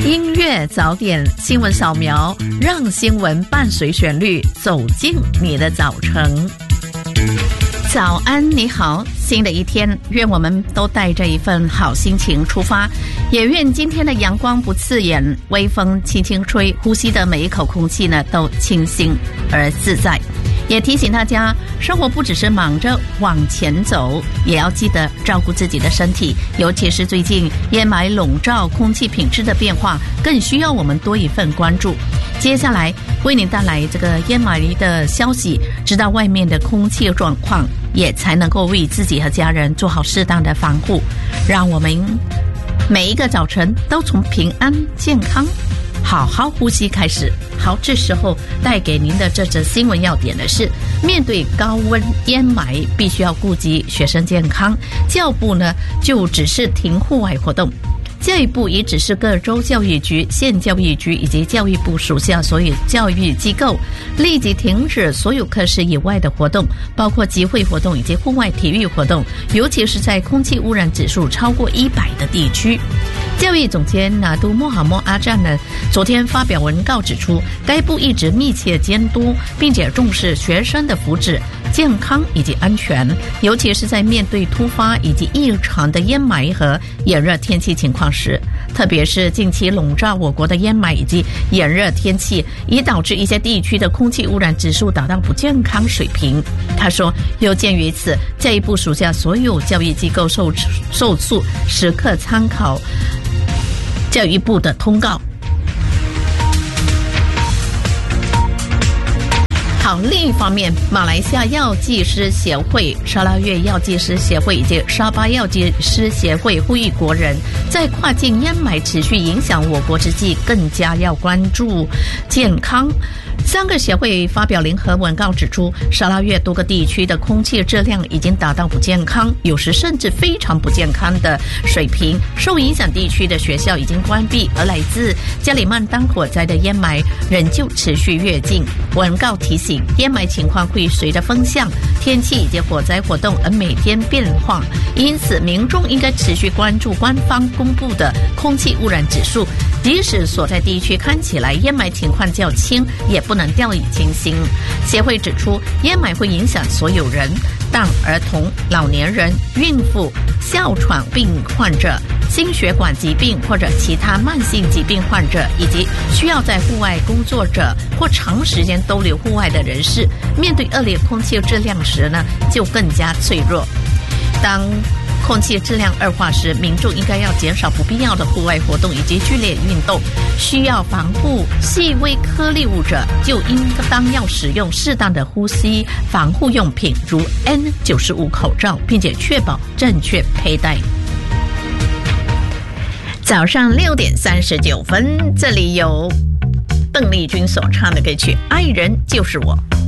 音乐早点新闻扫描，让新闻伴随旋律走进你的早晨。早安，你好，新的一天，愿我们都带着一份好心情出发，也愿今天的阳光不刺眼，微风轻轻吹，呼吸的每一口空气呢都清新而自在。也提醒大家，生活不只是忙着往前走，也要记得照顾自己的身体，尤其是最近烟霾笼罩，空气品质的变化更需要我们多一份关注。接下来为您带来这个烟霾的消息，知道外面的空气状况，也才能够为自己和家人做好适当的防护，让我们每一个早晨都从平安健康好好呼吸开始。好，这时候带给您的这则新闻要点的是，面对高温烟霾，必须要顾及学生健康，教育部呢就只是停户外活动。教育部也指示各州教育局、县教育局以及教育部属下所有教育机构立即停止所有课时以外的活动，包括集会活动以及户外体育活动，尤其是在空气污染指数超过100的地区。教育总监纳杜莫哈莫阿赞呢，昨天发表文告指出，该部一直密切监督，并且重视学生的福祉、健康以及安全，尤其是在面对突发以及异常的烟霾和炎热天气情况时，特别是近期笼罩我国的烟霾以及炎热天气，已导致一些地区的空气污染指数达到不健康水平。他说，有鉴于此，教育部属下所有教育机构受促时刻参考教育部的通告。好，另一方面，马来西亚药剂师协会、沙拉越药剂师协会以及沙巴药剂师协会呼吁国人在跨境烟霾持续影响我国之际，更加要关注健康。3个协会发表联合文告指出，沙拉越多个地区的空气质量已经达到不健康，有时甚至非常不健康的水平。受影响地区的学校已经关闭，而来自加里曼丹火灾的烟霾仍旧持续跃进。文告提醒，烟霾情况会随着风向、天气以及火灾活动而每天变化，因此民众应该持续关注官方公布的空气污染指数，即使所在地区看起来烟霾情况较轻，也不能掉以轻心。协会指出，烟霾会影响所有人，但儿童、老年人、孕妇、哮喘病患者、心血管疾病或者其他慢性疾病患者，以及需要在户外工作者或长时间逗留户外的人士，面对恶劣空气质量时呢，就更加脆弱。当空气质量恶化时，民众应该要减少不必要的户外活动以及剧烈运动。需要防护细微颗粒物者，就应当要使用适当的呼吸防护用品，如 N95 口罩，并且确保正确佩戴。早上6点39分，这里有邓丽君所唱的歌曲《爱人就是我》。